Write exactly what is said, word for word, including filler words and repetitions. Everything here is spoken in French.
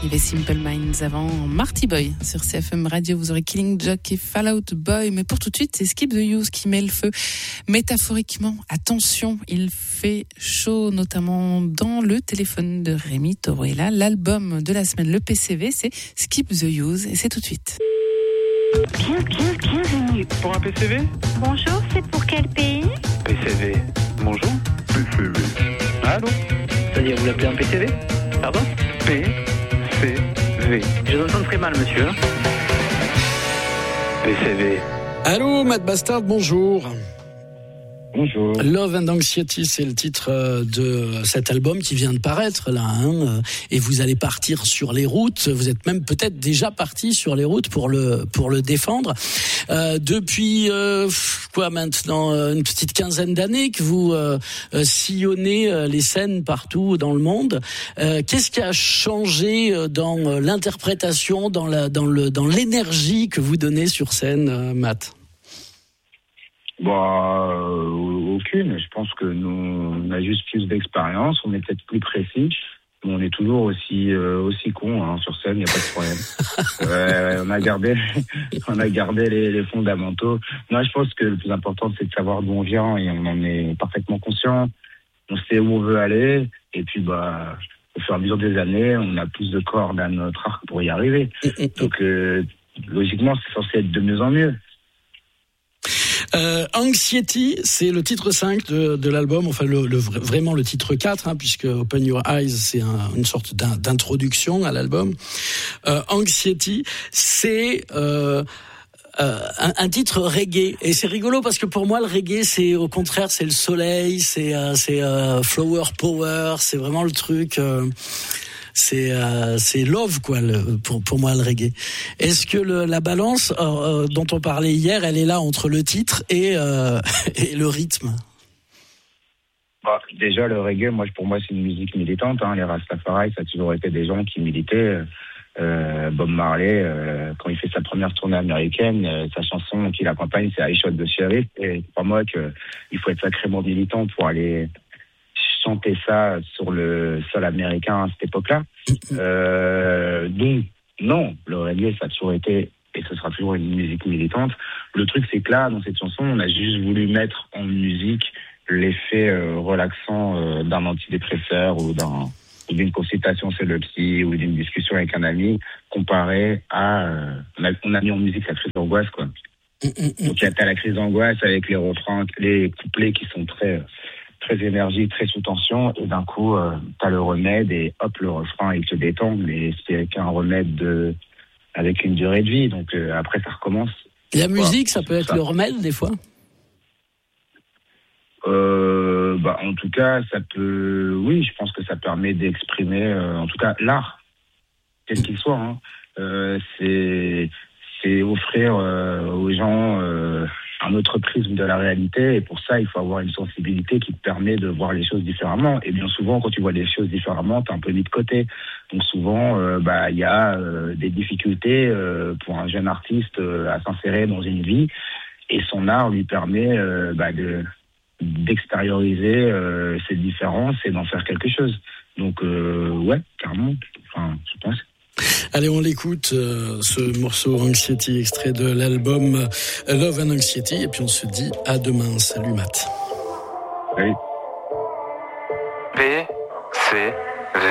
Il y avait Simple Minds avant, Marty Boy sur C F M Radio. Vous aurez Killing Joke et Fall Out Boy. Mais pour tout de suite, c'est Skip the Use qui met le feu. Métaphoriquement, attention, il fait chaud, notamment dans le téléphone de Rémi Toruela. L'album de la semaine, le P C V, c'est Skip the Use. Et c'est tout de suite. Bien, bien, bienvenue. Pour un P C V ? Bonjour, c'est pour quel pays ? P C V. Bonjour. P C V. Allô ? C'est-à-dire, vous l'appelez un P C V ? Pardon ? P C V. Je vous entends très mal, monsieur. P C V. Allô, Matt Bastard, bonjour. Bonjour. Love and Anxiety, c'est le titre de cet album qui vient de paraître là, hein, et vous allez partir sur les routes. Vous êtes même peut-être déjà parti sur les routes pour le pour le défendre. Euh, depuis euh, quoi maintenant une petite quinzaine d'années que vous euh, sillonnez les scènes partout dans le monde. Euh, qu'est-ce qui a changé dans l'interprétation, dans la dans le dans l'énergie que vous donnez sur scène, Matt ? Bah, euh, aucune. Je pense que nous, on a juste plus d'expérience, on est peut-être plus précis, mais on est toujours aussi euh, aussi con hein, sur scène, il y a pas de problème. euh, on a gardé, on a gardé les, les fondamentaux. Moi, je pense que le plus important, c'est de savoir d'où on vient et on en est parfaitement conscient. On sait où on veut aller et puis bah, au fur et à mesure des années, on a plus de cordes à notre arc pour y arriver. Donc, euh, logiquement, c'est censé être de mieux en mieux. Euh, Anxiety, c'est le titre cinq de, de l'album, enfin le, le, vraiment le titre quatre, hein, puisque Open Your Eyes, c'est un, une sorte d'in, d'introduction à l'album. Euh, Anxiety, c'est euh, euh, un, un titre reggae, et c'est rigolo parce que pour moi le reggae, c'est au contraire, c'est le soleil, c'est, euh, c'est euh, flower power, c'est vraiment le truc... Euh, C'est euh, c'est love quoi le, pour pour moi le reggae. Est-ce que le, la balance euh, dont on parlait hier, elle est là entre le titre et euh, et le rythme? Bah, déjà le reggae, moi pour moi c'est une musique militante. Hein. Les Rastafari, ça a toujours été des gens qui militaient. Euh, Bob Marley, euh, quand il fait sa première tournée américaine, euh, sa chanson qu'il accompagne, c'est I Shot the Sheriff. Et pour moi que il faut être sacrément militant pour aller chanter ça sur le sol américain à cette époque-là. Euh, donc, non, le reggae, ça a toujours été, et ce sera toujours une musique militante. Le truc, c'est que là, dans cette chanson, on a juste voulu mettre en musique l'effet euh, relaxant euh, d'un antidépresseur ou, d'un, ou d'une consultation chez le psy ou d'une discussion avec un ami, comparé à... Euh, on, a, on a mis en musique la crise d'angoisse, quoi. Donc, il y a la crise d'angoisse avec les refrains, les couplets qui sont très... très énergie, très sous tension, et d'un coup, euh, t'as le remède, et hop, le refrain, il te détend, mais c'est avec un remède de, avec une durée de vie, donc euh, après, ça recommence. La musique, ça peut être ça. Le remède, des fois euh, bah, en tout cas, ça peut, oui, je pense que ça permet d'exprimer, euh, en tout cas, l'art, quel qu'il soit, hein. Euh, c'est, c'est offrir euh, aux gens, euh, un autre prisme de la réalité, et pour ça, il faut avoir une sensibilité qui te permet de voir les choses différemment. Et bien souvent, quand tu vois les choses différemment, t'es un peu mis de côté. Donc souvent, euh, bah, il y a euh, des difficultés euh, pour un jeune artiste euh, à s'insérer dans une vie, et son art lui permet euh, bah, de, d'extérioriser euh, ces différences et d'en faire quelque chose. Donc, euh, ouais, carrément, enfin, je pense. Allez, on l'écoute, euh, ce morceau Anxiety, extrait de l'album Love and Anxiety, et puis on se dit à demain. Salut Matt. Oui. P, C,